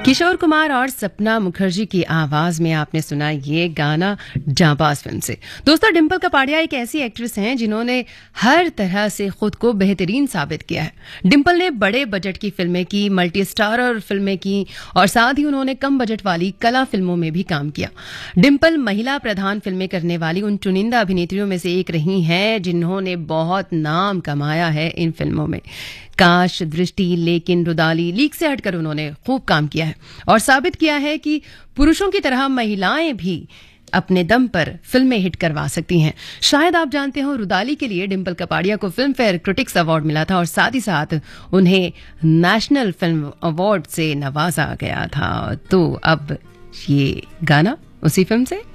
किशोर कुमार और सपना मुखर्जी की आवाज में आपने सुना ये गाना जांबाज फिल्म से। दोस्तों, डिंपल कपाड़िया एक ऐसी एक्ट्रेस हैं जिन्होंने हर तरह से खुद को बेहतरीन साबित किया है। डिंपल ने बड़े बजट की फिल्में की, मल्टी स्टारर फिल्में की और साथ ही उन्होंने कम बजट वाली कला फिल्मों में भी काम किया। डिंपल महिला प्रधान फिल्में करने वाली उन चुनिंदा अभिनेत्रियों में से एक रही हैं जिन्होंने बहुत नाम कमाया है इन फिल्मों में। काश, दृष्टि, लेकिन, रुदाली, लीक से हटकर उन्होंने खूब काम किया है और साबित किया है कि पुरुषों की तरह महिलाएं भी अपने दम पर फिल्में हिट करवा सकती हैं। शायद आप जानते हो, रुदाली के लिए डिंपल कपाड़िया को फिल्म फेयर क्रिटिक्स अवार्ड मिला था और साथ ही साथ उन्हें नेशनल फिल्म अवार्ड से नवाजा गया था। तो अब ये गाना उसी फिल्म से